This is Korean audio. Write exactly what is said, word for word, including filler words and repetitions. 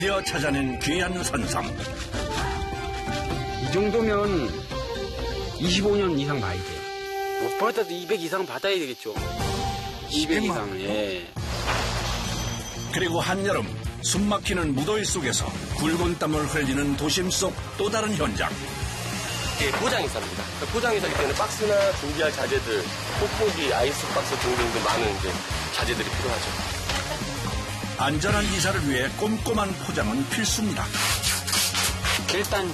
되어 찾아낸 귀한 산삼. 이 정도면 이십오 년 이상 봐야 돼요. 못 받아도 이백 이상 받아야 되겠죠. 이백 이상, 예. 그리고 한여름 숨막히는 무더위 속에서 굵은 땀을 흘리는 도심 속 또 다른 현장. 예, 포장이사입니다. 포장이사기 때문에 박스나 준비할 자재들, 뽁뽁이, 아이스박스 등등 많은 이제 자재들이 필요하죠. 안전한 이사를 위해 꼼꼼한 포장은 필수입니다. 일단